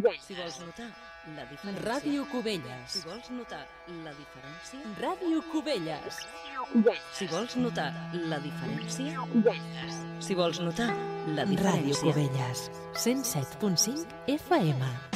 Si vols notar la diferència... Ràdio Cubelles. Si vols notar la diferència... Ràdio Cubelles. Si vols notar la diferència... Si vols notar la diferència... Ràdio Cubelles. 107.5 FM.